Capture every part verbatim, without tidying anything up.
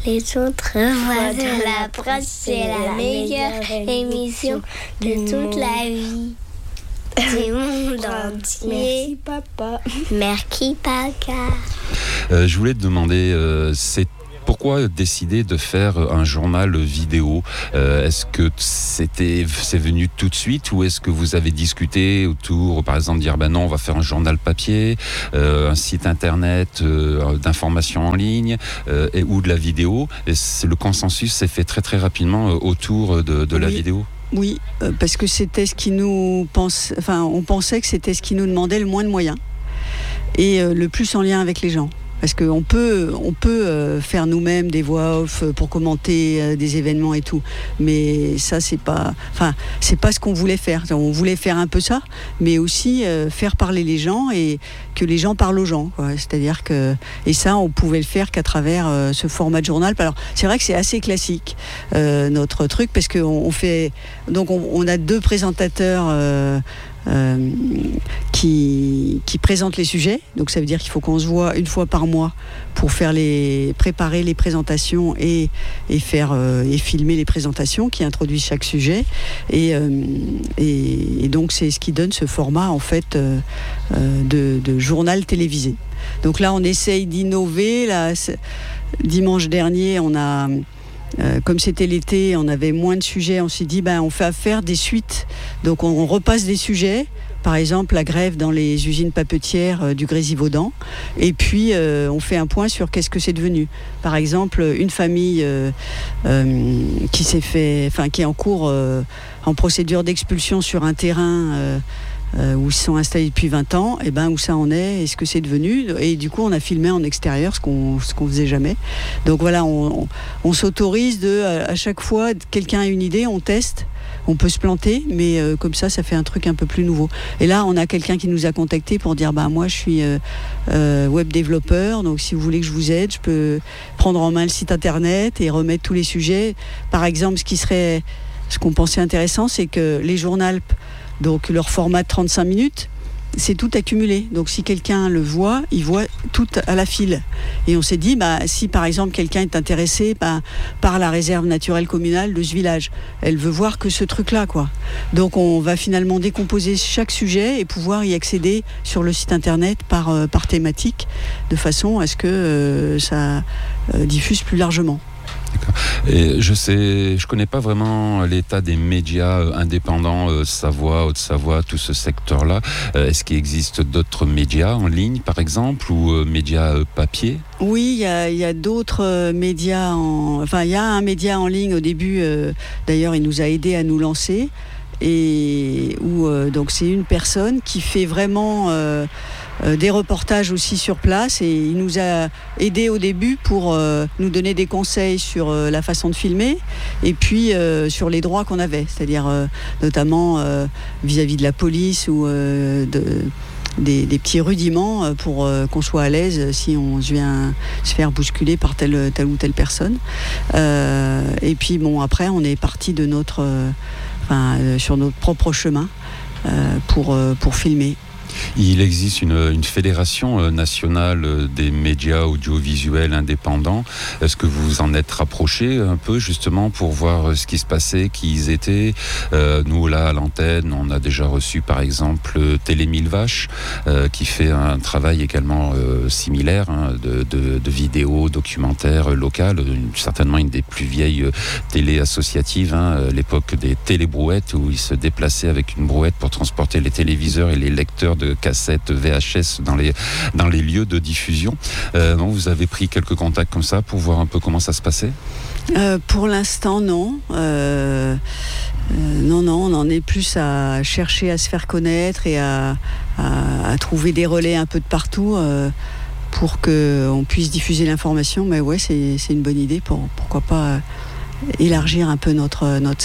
Les autres voix de la presse, c'est la meilleure émission de toute la vie. Du monde entier. Merci papa. Merci papa. Euh, je voulais te demander, euh, c'est pourquoi décider de faire un journal vidéo ? euh, Est-ce que c'était, c'est venu tout de suite ou est-ce que vous avez discuté autour, par exemple, dire ben non, on va faire un journal papier, euh, un site internet euh, d'information en ligne euh, et, ou de la vidéo ? Et c'est, le consensus s'est fait très très rapidement euh, autour de, de la Oui. vidéo. Oui, euh, parce que c'était ce qui nous pense, enfin, on pensait que c'était ce qui nous demandait le moins de moyens et euh, le plus en lien avec les gens. Parce qu'on peut, on peut euh, faire nous-mêmes des voix off pour commenter euh, des événements et tout, mais ça c'est pas, enfin c'est pas ce qu'on voulait faire. On voulait faire un peu ça, mais aussi euh, faire parler les gens et que les gens parlent aux gens, quoi. C'est-à-dire que et ça on pouvait le faire qu'à travers euh, ce format de journal. Alors c'est vrai que c'est assez classique euh, notre truc parce qu'on on fait, donc on, on a deux présentateurs. Euh, Euh, qui, qui présente les sujets. Donc ça veut dire qu'il faut qu'on se voit une fois par mois pour faire les, préparer les présentations et, et, faire, euh, et filmer les présentations qui introduisent chaque sujet. Et, euh, et, et donc c'est ce qui donne ce format en fait euh, de, de journal télévisé. Donc là on essaye d'innover. Là, dimanche dernier on a... Euh, comme c'était l'été, on avait moins de sujets, on s'est dit ben, on fait affaire des suites. Donc on, on repasse des sujets, par exemple la grève dans les usines papetières euh, du Grésivaudan, et puis euh, on fait un point sur qu'est-ce que c'est devenu. Par exemple, une famille euh, euh, qui s'est fait, enfin qui est en cours, euh, en procédure d'expulsion sur un terrain. Euh, Euh, où ils sont installés depuis vingt ans, et ben où ça en est, et ce que c'est devenu. Et du coup, on a filmé en extérieur, ce qu'on ce qu'on faisait jamais. Donc voilà, on, on, on s'autorise de, à, à chaque fois, quelqu'un a une idée, on teste. On peut se planter, mais euh, comme ça, ça fait un truc un peu plus nouveau. Et là, on a quelqu'un qui nous a contacté pour dire, bah moi, je suis euh, euh, web développeur, donc si vous voulez que je vous aide, je peux prendre en main le site internet et remettre tous les sujets. Par exemple, ce qui serait, ce qu'on pensait intéressant, c'est que les journaux, donc leur format de trente-cinq minutes, c'est tout accumulé. Donc si quelqu'un le voit, il voit tout à la file. Et on s'est dit, bah, si par exemple quelqu'un est intéressé bah, par la réserve naturelle communale de ce village, elle veut voir que ce truc-là, quoi. Donc on va finalement décomposer chaque sujet et pouvoir y accéder sur le site internet par, euh, par thématique, de façon à ce que euh, ça euh, diffuse plus largement. D'accord. Et je sais, je connais pas vraiment l'état des médias euh, indépendants, euh, Savoie, Haute-Savoie, tout ce secteur-là. Euh, est-ce qu'il existe d'autres médias en ligne, par exemple, ou euh, médias euh, papier ? Oui, il y a, y a d'autres euh, médias. En... Enfin, il y a un média en ligne au début. Euh, d'ailleurs, il nous a aidés à nous lancer. Et où euh, donc c'est une personne qui fait vraiment euh, euh, des reportages aussi sur place, et il nous a aidés au début pour euh, nous donner des conseils sur euh, la façon de filmer et puis euh, sur les droits qu'on avait, c'est-à-dire euh, notamment euh, vis-à-vis de la police ou euh, de Des, des petits rudiments pour euh, qu'on soit à l'aise si on vient se faire bousculer par telle, telle ou telle personne. Euh, et puis bon, après, on est parti de notre, euh, enfin, euh, sur notre propre chemin euh, pour, euh, pour filmer. Il existe une, une fédération nationale des médias audiovisuels indépendants. Est-ce que vous vous en êtes rapproché un peu justement pour voir ce qui se passait, qui ils étaient ? euh, Nous là à l'antenne, on a déjà reçu par exemple Télé Mille Vaches euh, qui fait un travail également euh, similaire hein, de, de, de vidéos, documentaires locales, une, certainement une des plus vieilles télé associatives, hein, l'époque des télébrouettes où ils se déplaçaient avec une brouette pour transporter les téléviseurs et les lecteurs de de cassettes V H S dans les, dans les lieux de diffusion. Euh, non, vous avez pris quelques contacts comme ça pour voir un peu comment ça se passait ? euh, Pour l'instant, non. Euh, euh, non, non, on en est plus à chercher à se faire connaître et à, à, à trouver des relais un peu de partout euh, pour qu'on puisse diffuser l'information. Mais ouais, c'est, c'est une bonne idée pour, pourquoi pas euh, élargir un peu notre, notre cercle.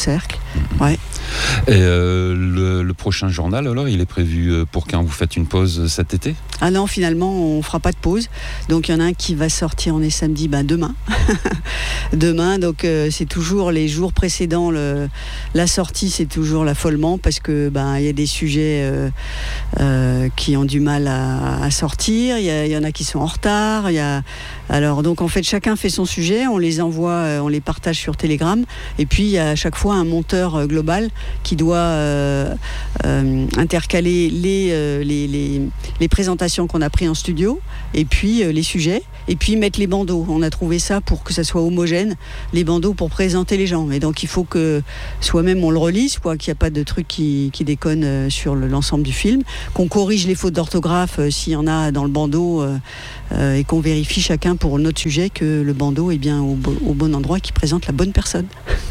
Ouais. Et euh, le, le prochain journal, alors, il est prévu pour quand? Vous faites une pause cet été? Ah non, finalement, on fera pas de pause. Donc il y en a un qui va sortir, on est samedi, ben demain. Demain, donc euh, c'est toujours les jours précédents, le, la sortie, c'est toujours l'affolement parce que ben il y a des sujets euh, euh, qui ont du mal à, à sortir. Il y, a, il y en a qui sont en retard. Il y a, alors donc en fait chacun fait son sujet, on les envoie, euh, on les partage sur Telegram. Et puis il y a à chaque fois un monteur euh, global qui doit euh, euh, intercaler les, euh, les, les, les présentations qu'on a prises en studio et puis euh, les sujets et puis mettre les bandeaux. On a trouvé ça pour que ça soit homogène, les bandeaux pour présenter les gens. Et donc il faut que soi-même on le relise, quoi, qu'il n'y a pas de trucs qui, qui déconnent euh, sur le, l'ensemble du film, qu'on corrige les fautes d'orthographe euh, s'il y en a dans le bandeau euh, euh, et qu'on vérifie chacun pour notre sujet que le bandeau est bien au, au bon endroit, qui présente la bonne personne.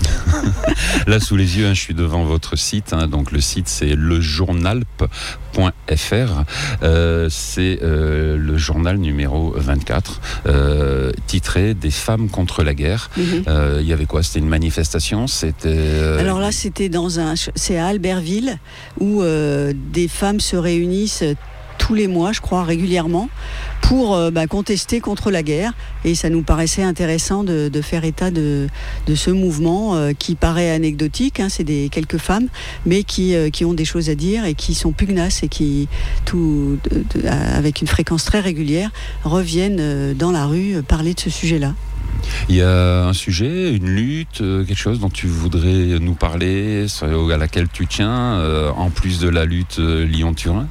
Là sous les yeux, hein, je suis devant votre site, hein, donc le site c'est le journalp point f r, euh, c'est euh, le journal numéro vingt-quatre, euh, titré Des femmes contre la guerre. Il mm-hmm. euh, y avait quoi? C'était une manifestation? C'était euh... Alors là c'était dans un, c'est à Albertville où euh, des femmes se réunissent tous les mois, je crois, régulièrement, pour euh, bah, contester contre la guerre. Et ça nous paraissait intéressant de, de faire état de, de ce mouvement euh, qui paraît anecdotique, hein, c'est des, quelques femmes, mais qui, euh, qui ont des choses à dire et qui sont pugnaces et qui, tout, de, de, avec une fréquence très régulière, reviennent euh, dans la rue parler de ce sujet-là. Il y a un sujet, une lutte, quelque chose dont tu voudrais nous parler, à laquelle tu tiens, euh, en plus de la lutte euh, Lyon-Turin?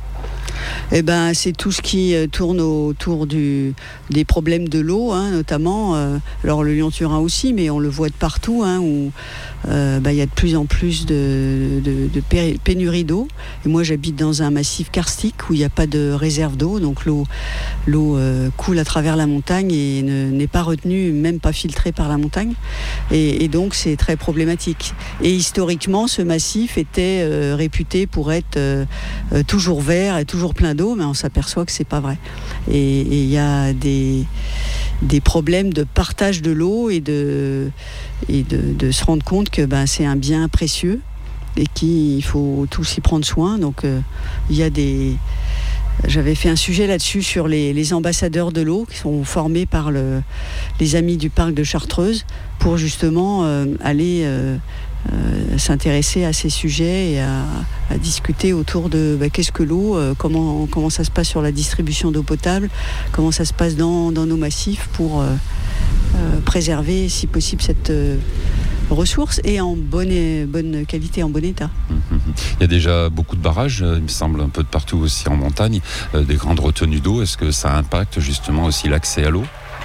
Eh ben, c'est tout ce qui tourne autour du, des problèmes de l'eau, hein, notamment. Euh, alors le Lyon-Turin aussi, mais on le voit de partout, hein, où euh, bah, y a de plus en plus de, de, de pénurie d'eau. Et moi, j'habite dans un massif karstique où il n'y a pas de réserve d'eau, donc l'eau, l'eau euh, coule à travers la montagne et ne, n'est pas retenue, même pas filtrée par la montagne. Et, et donc, c'est très problématique. Et historiquement, ce massif était euh, réputé pour être euh, euh, toujours vert et toujours plein d'eau, mais on s'aperçoit que c'est pas vrai. Et il y a des, des problèmes de partage de l'eau et de, et de, de se rendre compte que ben, c'est un bien précieux et qu'il faut tous y prendre soin. Donc il euh, y a des... J'avais fait un sujet là-dessus sur les, les ambassadeurs de l'eau qui sont formés par le, les amis du parc de Chartreuse pour justement euh, aller euh, euh, s'intéresser à ces sujets et à, à discuter autour de bah, qu'est-ce que l'eau, euh, comment, comment ça se passe sur la distribution d'eau potable, comment ça se passe dans, dans nos massifs pour euh, euh, préserver si possible cette... Euh, ressources et en bonne, bonne qualité, en bon état. Il y a déjà beaucoup de barrages, il me semble, un peu de partout aussi en montagne, euh, des grandes retenues d'eau. Est-ce que ça impacte justement aussi l'accès à l'eau?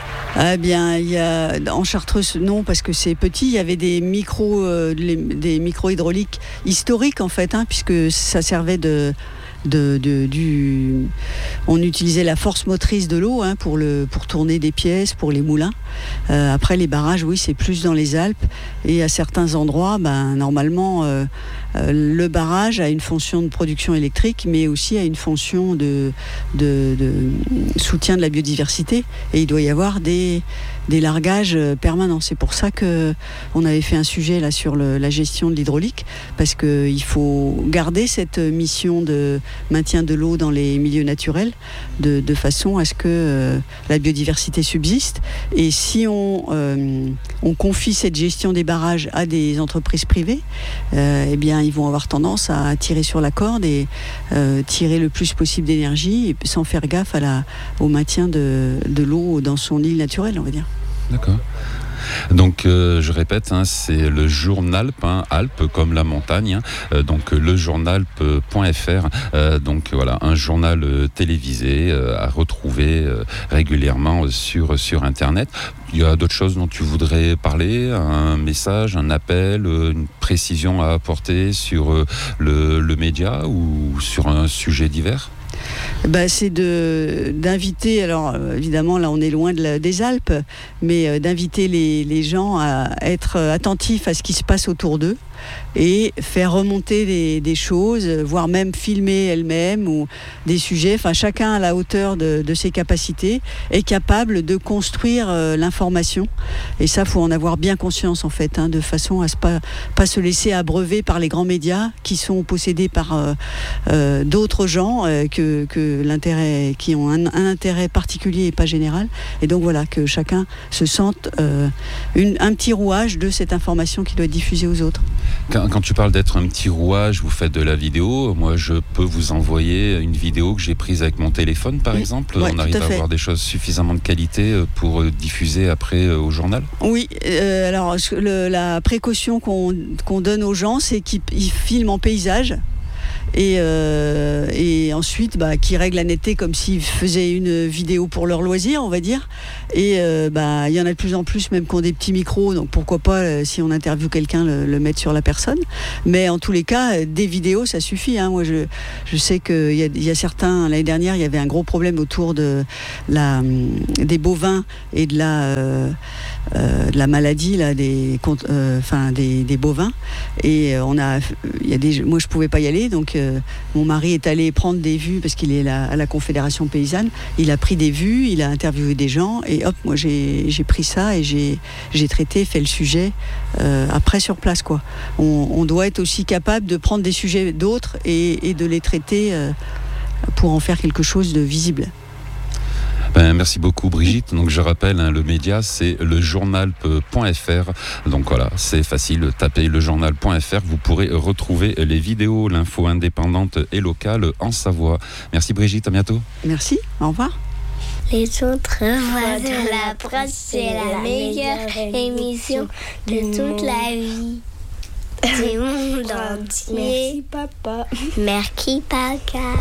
Ah bien, il y a, en Chartreuse, non, parce que c'est petit. Il y avait des micros, euh, des micros hydrauliques historiques en fait, hein, puisque ça servait de De, de, du... On utilisait la force motrice de l'eau hein, pour, le, pour tourner des pièces, pour les moulins. Euh, après, les barrages, oui, c'est plus dans les Alpes. Et à certains endroits, ben, normalement, euh, euh, le barrage a une fonction de production électrique, mais aussi a une fonction de, de, de soutien de la biodiversité. Et il doit y avoir des, des largages permanents. C'est pour ça qu'on avait fait un sujet là, sur le, la gestion de l'hydraulique, parce qu'il faut garder cette mission de maintien de l'eau dans les milieux naturels de, de façon à ce que euh, la biodiversité subsiste. Et si on, euh, on confie cette gestion des barrages à des entreprises privées, euh, eh bien ils vont avoir tendance à tirer sur la corde et euh, tirer le plus possible d'énergie et sans faire gaffe à la, au maintien de, de l'eau dans son île naturelle, on va dire. D'accord. Donc euh, je répète, hein, c'est le Journalp, hein, Alpes comme la montagne, hein, euh, donc le journalp point f r, euh, donc voilà, un journal euh, télévisé euh, à retrouver euh, régulièrement sur, sur Internet. Il y a d'autres choses dont tu voudrais parler, un message, un appel, une précision à apporter sur euh, le, le média ou sur un sujet divers? Bah, c'est de, d'inviter, alors évidemment là on est loin de la, des Alpes, mais euh, d'inviter les, les gens à être attentifs à ce qui se passe autour d'eux. et faire remonter des, des choses, voire même filmer elle-même ou des sujets. Enfin, chacun à la hauteur de, de ses capacités est capable de construire euh, l'information. Et ça, faut en avoir bien conscience en fait, hein, de façon à ne pas, pas se laisser abreuver par les grands médias qui sont possédés par euh, euh, d'autres gens euh, que, que l'intérêt, qui ont un, un intérêt particulier et pas général. Et donc voilà, que chacun se sente euh, une, un petit rouage de cette information qui doit être diffusée aux autres. Quand, quand tu parles d'être un petit rouage, vous faites de la vidéo. Moi, je peux vous envoyer une vidéo que j'ai prise avec mon téléphone, par mmh. exemple. Ouais, on arrive à, à avoir des choses suffisamment de qualité pour diffuser après au journal. Oui, euh, alors le, la précaution qu'on, qu'on donne aux gens, c'est qu'ils filment en paysage. Et, euh, et ensuite bah, qui règlent la netteté comme s'ils faisaient une vidéo pour leur loisir, on va dire. Et euh, bah, y en a de plus en plus même qui ont des petits micros, donc pourquoi pas euh, si on interviewe quelqu'un le, le mettre sur la personne. Mais en tous les cas, des vidéos ça suffit, hein. Moi je, je sais qu'il y a, y a certains, l'année dernière il y avait un gros problème autour de la, des bovins et de la, euh, euh, de la maladie là, des, euh, enfin, des, des bovins. Et on a, y a des, moi je pouvais pas y aller, donc euh, mon mari est allé prendre des vues parce qu'il est là, à la Confédération paysanne. Il a pris des vues, il a interviewé des gens et hop, moi j'ai, j'ai pris ça et j'ai, j'ai traité, fait le sujet euh, après sur place, quoi. On, on doit être aussi capable de prendre des sujets d'autres et, et de les traiter euh, pour en faire quelque chose de visible. Ben, merci beaucoup Brigitte. Donc je rappelle, hein, le média c'est le journal point f r. Donc voilà, c'est facile, tapez le journal point f r. Vous pourrez retrouver les vidéos, l'info indépendante et locale en Savoie. Merci Brigitte, à bientôt. Merci, au revoir. Les autres voix de la presse, c'est la meilleure émission de toute la vie. Du monde entier. Merci papa. Merci papa.